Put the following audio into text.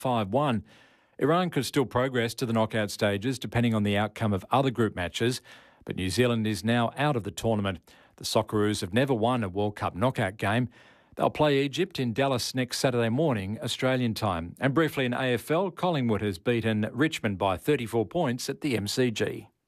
5-1. Iran could still progress to the knockout stages depending on the outcome of other group matches, but New Zealand is now out of the tournament. The Socceroos have never won a World Cup knockout game. They'll play Egypt in Dallas next Saturday morning, Australian time. And briefly in AFL, Collingwood has beaten Richmond by 34 points at the MCG.